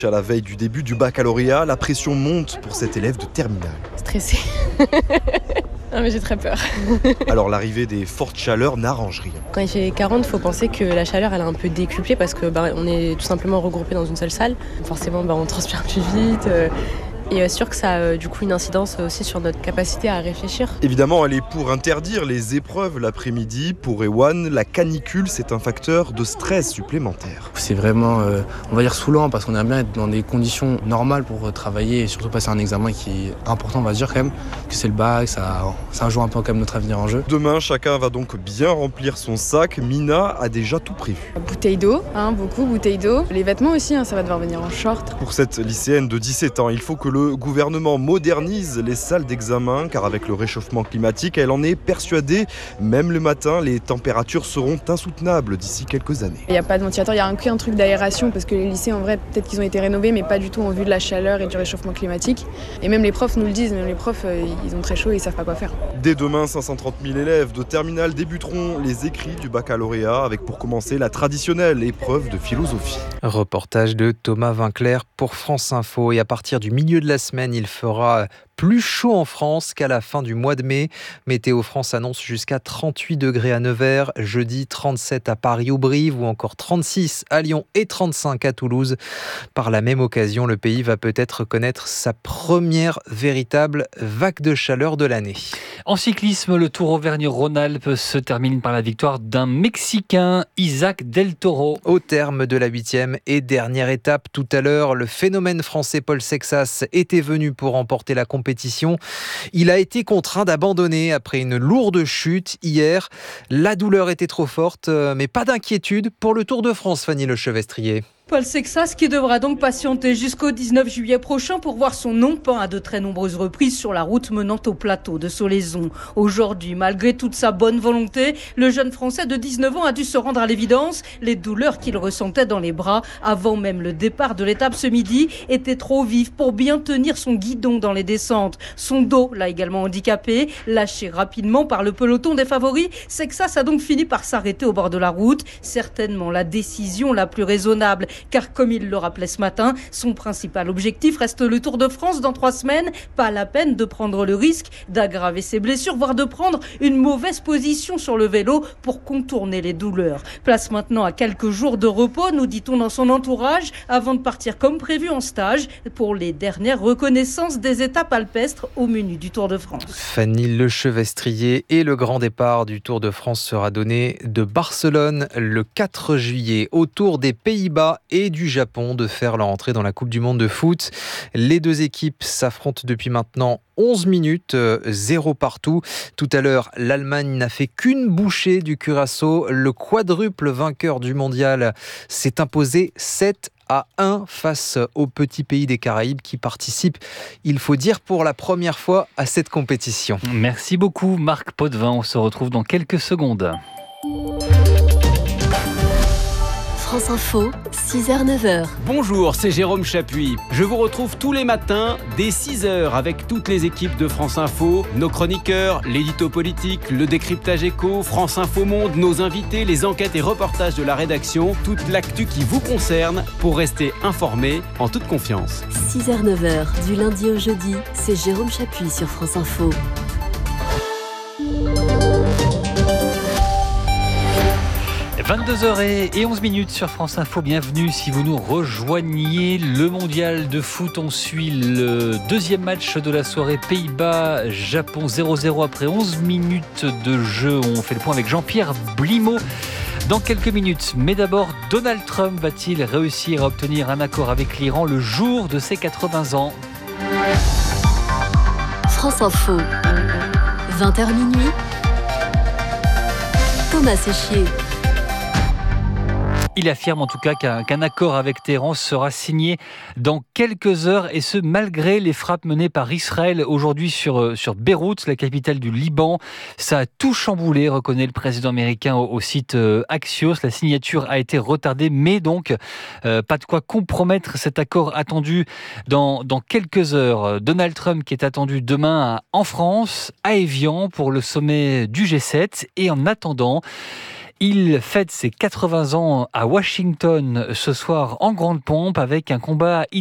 À la veille du début du baccalauréat, la pression monte pour cet élève de terminale. Stressée. Non mais j'ai très peur. Alors l'arrivée des fortes chaleurs n'arrange rien. Quand il fait 40, il faut penser que la chaleur elle a un peu décuplé parce que on est tout simplement regroupés dans une seule salle. Forcément on transpire plus vite. Et sûr que ça a du coup une incidence aussi sur notre capacité à réfléchir. Évidemment, elle est pour interdire les épreuves l'après-midi. Pour Ewan, la canicule, c'est un facteur de stress supplémentaire. C'est vraiment, on va dire, saoulant parce qu'on aimerait bien être dans des conditions normales pour travailler et surtout passer un examen qui est important, on va se dire quand même, que c'est le bac, ça joue un peu quand même notre avenir en jeu. Demain, chacun va donc bien remplir son sac. Mina a déjà tout prévu. Bouteille d'eau, beaucoup bouteille d'eau. Les vêtements aussi, ça va devoir venir en short. Pour cette lycéenne de 17 ans, il faut que le gouvernement modernise les salles d'examen car avec le réchauffement climatique, elle en est persuadée. Même le matin, les températures seront insoutenables d'ici quelques années. Il n'y a pas de ventilateur, il y a un truc d'aération parce que les lycées en vrai peut-être qu'ils ont été rénovés mais pas du tout en vue de la chaleur et du réchauffement climatique. Et même les profs nous le disent, même les profs ils ont très chaud et ils savent pas quoi faire. Dès demain, 530 000 élèves de terminale débuteront les écrits du baccalauréat avec pour commencer la traditionnelle épreuve de philosophie. Reportage de Thomas Vinclair pour France Info. Et à partir du milieu de la semaine, il fera plus chaud en France qu'à la fin du mois de mai. Météo France annonce jusqu'à 38 degrés à Nevers, jeudi 37 à Paris ou Brive ou encore 36 à Lyon et 35 à Toulouse. Par la même occasion, le pays va peut-être connaître sa première véritable vague de chaleur de l'année. En cyclisme, le Tour Auvergne-Rhône-Alpes se termine par la victoire d'un Mexicain, Isaac Del Toro. Au terme de la 8e et dernière étape tout à l'heure, le phénomène français Paul Sexas était venu pour remporter la compétition. Il a été contraint d'abandonner après une lourde chute hier. La douleur était trop forte, mais pas d'inquiétude pour le Tour de France, Fanny Lechevestrier. Paul Sexas qui devra donc patienter jusqu'au 19 juillet prochain pour voir son nom peint à de très nombreuses reprises sur la route menant au plateau de Solaizon. Aujourd'hui, malgré toute sa bonne volonté, le jeune Français de 19 ans a dû se rendre à l'évidence. Les douleurs qu'il ressentait dans les bras avant même le départ de l'étape ce midi étaient trop vives pour bien tenir son guidon dans les descentes. Son dos l'a également handicapé. Lâché rapidement par le peloton des favoris, Sexas a donc fini par s'arrêter au bord de la route. Certainement la décision la plus raisonnable. Car comme il le rappelait ce matin, son principal objectif reste le Tour de France dans 3 semaines. Pas la peine de prendre le risque d'aggraver ses blessures, voire de prendre une mauvaise position sur le vélo pour contourner les douleurs. Place maintenant à quelques jours de repos, nous dit-on dans son entourage, avant de partir comme prévu en stage pour les dernières reconnaissances des étapes alpestres au menu du Tour de France. Fanny Lechevestrier et le grand départ du Tour de France sera donné de Barcelone le 4 juillet. Au Tour des Pays-Bas et du Japon de faire leur entrée dans la Coupe du Monde de foot. Les deux équipes s'affrontent depuis maintenant 11 minutes, 0 partout. Tout à l'heure, l'Allemagne n'a fait qu'une bouchée du curaçao. Le quadruple vainqueur du mondial s'est imposé 7-1 face au petit pays des Caraïbes qui participe, il faut dire, pour la première fois à cette compétition. Merci beaucoup Marc Potvin, on se retrouve dans quelques secondes. France Info, 6h-9h. Bonjour, c'est Jérôme Chapuis. Je vous retrouve tous les matins dès 6h avec toutes les équipes de France Info, nos chroniqueurs, l'édito politique, le décryptage éco, France Info Monde, nos invités, les enquêtes et reportages de la rédaction, toute l'actu qui vous concerne pour rester informé en toute confiance. 6h-9h, du lundi au jeudi, c'est Jérôme Chapuis sur France Info. 22h11 sur France Info, bienvenue si vous nous rejoignez. Le mondial de foot, on suit le deuxième match de la soirée Pays-Bas-Japon 0-0 après 11 minutes de jeu. On fait le point avec Jean-Pierre Blimaud dans quelques minutes. Mais d'abord, Donald Trump va-t-il réussir à obtenir un accord avec l'Iran le jour de ses 80 ans ? France Info, 20h minuit, Thomas Séchier. Il affirme en tout cas qu'un accord avec Téhéran sera signé dans quelques heures, et ce malgré les frappes menées par Israël aujourd'hui sur Beyrouth, la capitale du Liban. Ça a tout chamboulé, reconnaît le président américain au site Axios. La signature a été retardée, mais donc pas de quoi compromettre cet accord attendu dans quelques heures. Donald Trump qui est attendu demain en France, à Évian, pour le sommet du G7. Et en attendant, Il fête ses 80 ans à Washington ce soir en grande pompe avec un combat